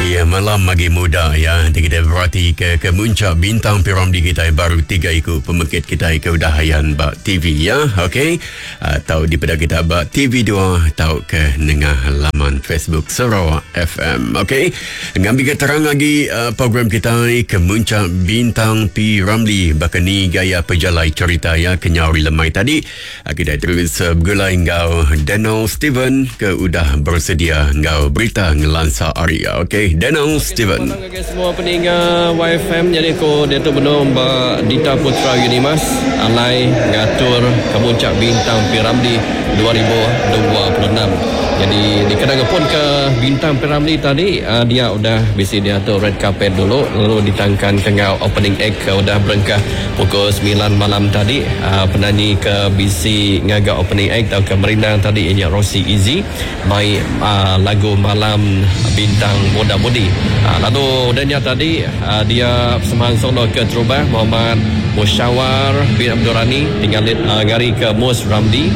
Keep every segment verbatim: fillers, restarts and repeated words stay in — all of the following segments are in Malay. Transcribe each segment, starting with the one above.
Ya, malam lagi muda ya. Kita berarti ke kemuncak bintang piramidi kita yang baru tiga ikut pemekit kita keudahayaan bak T V ya. Okey. Atau di pada kita bak T V dua atau ke nengah laman Facebook Sarawak F M. Okey. Ngambil keterang lagi uh, program kita kemuncak bintang piramidi bakani gaya pejalai cerita ya kenyauri lemai tadi. Uh, kita terus uh, bergulai ngau Daniel Steven ke udah bersedia ngau berita ngelansa Arya. Okey. Daniel Steven. Semua peninggal Y F M, jadi aku dia tu benar Mbak Dita Putra Unimas alai ngatur kemuncak bintang piramidi dua ribu dua puluh enam. Jadi dikenal pun ke bintang piramidi tadi uh, dia udah bisi dia tu red carpet dulu, lalu ditangkan ke ngau opening act ke udah berengkah pukul sembilan malam tadi. Uh, penyanyi ke bisi ngaga opening act atau ke merindang tadi ianya Rosie Easy mai uh, lagu malam bintang muda mudi. Uh, lalu dan tadi uh, dia persembahan solo ke terubah Muhammad Musyawar bin Abdul Rani tinggal uh, ngari ke Mus Ramdi.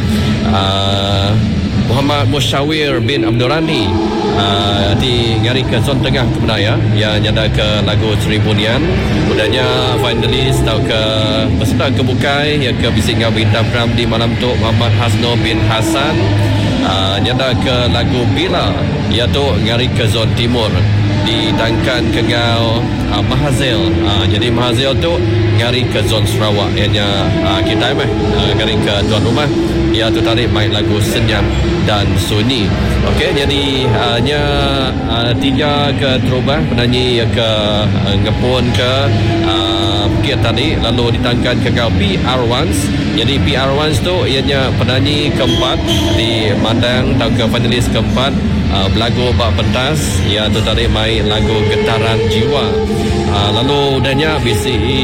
Uh, Muhammad Musyawir bin Abdul Rani uh, di ngari ke zon tengah kemenaya yang nyada ke lagu Seribunian. Kemudiannya finalis atau ke peserta kebukai yang ke bising ngau bintang piramidi malam tu Muhammad Hasno bin Hasan uh, nyada ke lagu Bila iaitu ngari ke zon timur ditangkan ke ngau uh, Mahazel. Uh, jadi Mahazel tu ngari ke zon Sarawak ianya uh, kita meh uh, ngari ke tuan rumah iaitu tarik main lagu Senyap dan Sunyi. Okey, jadi hanya uh, tiga ke terubah penyanyi ke uh, ngepun ke uh, bukit tadi lalu ditangkan ke ngau P R Ones. Jadi P R Ones tu ianya penyanyi keempat di Mandang atau ke finalis keempat uh, berlagu bak pentas iaitu tadi main lagu Getaran Jiwa. Uh, lalu dannya B C E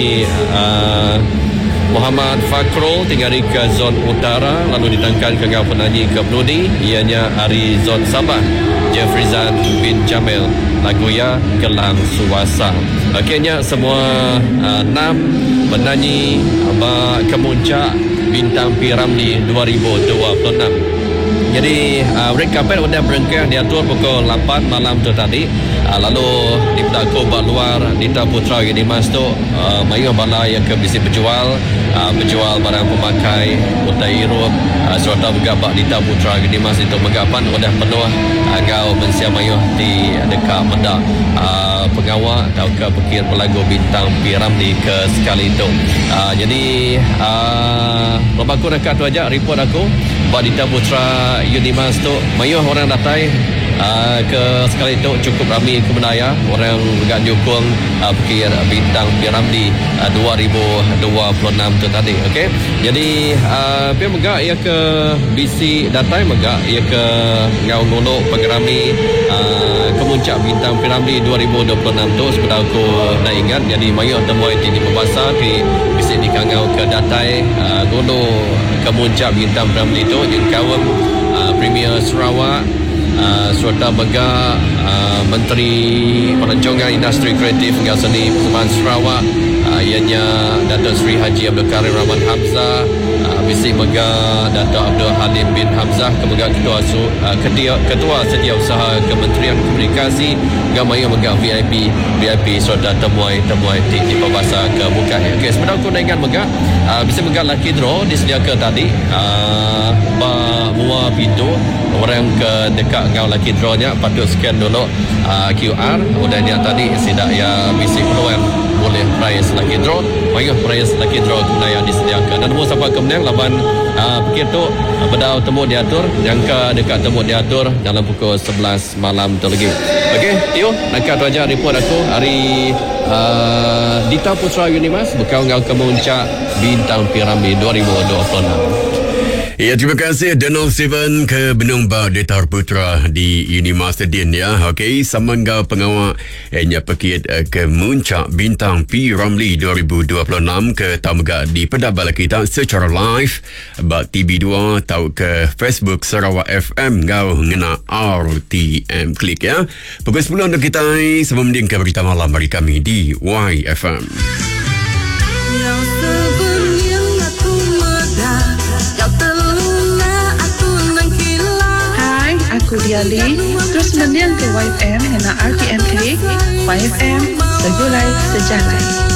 uh, Muhammad Fakrul tinggal di ke zon utara lalu ditangkan ke ngau penyanyi ke Brunei ianya Ari zon Sabah Jeffrizan bin Jamil lagu ya Gelang Suasa. Akhirnya semua uh, enam penyanyi uh, kemuncak bintang piramidi dua ribu dua puluh enam. Jadi uh, red carpet sudah berengkah diatur pukul lapan malam tu tadi. Uh, lalu di pedako bak luar Dita Putra Unimas tu uh, mayu balai yang ke bisi berjual uh, berjual barang pemakai utai irup uh, serta juga bak Dita Putra Unimas itu megapan sudah penuh uh, ngau mensia mayu di dekat medak uh, pengawal atau ke pekir pelagu bintang piramidi ke sekali itu. Uh, jadi uh, lepas aku dekat tu aja report aku bak Dita Putra Unimas tu mayu orang datai Uh, ke sekali itu cukup ramai kemenaya orang agak nyokong uh, pikir bintang piramidi uh, dua ribu dua puluh enam tu tadi. Okey, jadi uh, pi megak ia ke bisi datai megak ia ke ngau ngolok pengerami uh, kemuncak bintang piramidi dua ribu dua puluh enam tu sebenarnya aku nak ingat. Jadi mayu temui di pembasa di bisi di kangau ke datai uh, ngolok kemuncak bintang piramidi tu yang kaum uh, Premier Sarawak Uh, serta bega uh, Menteri Pelancongan Industri Kreatif hingga Seni Persembahan Sarawak uh, ianya Dato' Sri Haji Abdul Karim Rahman Hamzah, uh, bisik bega Dato' Abdul Halim bin Hamzah kebega Ketua uh, Ketua, Ketua Setiausaha Kementerian Komunikasi gamaya bega V I P V I P serta temuai-temuai di, di pembasa kebukaan. Okey, sebenarnya aku nak ingat bega uh, bisa bega lucky draw disediakan tadi uh, ba mua pintu orang ke dekat ngau lucky draw-nya patut scan dulu uh, Q R udah dia tadi sidak ya bisi peluang boleh prize lucky draw mayu prize lucky draw kena yang disediakan dan semua sampai kemenang laban uh, pikir tu uh, bedau temu diatur jangka dekat temu diatur dalam pukul sebelas malam tu lagi. Okey, Tio nak tu aja report aku hari uh, Dita Putra Unimas bekau ngau kemuncak bintang piramidi dua ribu dua puluh enam. Ya, terima kasih Daniel Steven ke Benung Ba Dita Putra di Unimas Din ya. Okey, samangga pengawal hanya pekit uh, ke muncak bintang piramidi dua ribu dua puluh enam ke tamga di pedabal kita secara live bak T V dua atau ke Facebook Sarawak F M ngau ngena R T M klik ya. Pukul sepuluh untuk kita sebelum ke berita malam bagi kami di Y F M. Yang sebenarnya aku muda, yang telah aku nangkila. Hai, aku Diali. Terus mendiang ke Y F M hena R T M Klik Y F M, tergulai sejalan.